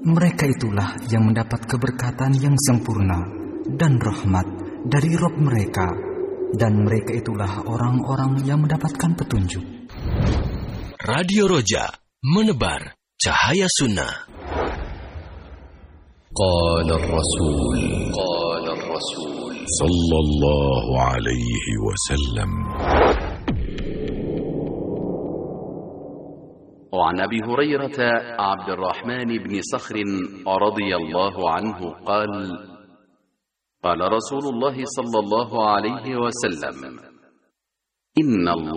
mereka itulah yang mendapat keberkatan yang sempurna dan rahmat dari Rabb mereka, dan mereka itulah orang-orang yang mendapatkan petunjuk. Radio Roja, menebar cahaya sunnah. قال الرسول صلى الله عليه وسلم. وعن أبي هريرة عبد الرحمن بن صخر رضي الله عنه قال: قال رسول الله صلى الله عليه وسلم: إن الله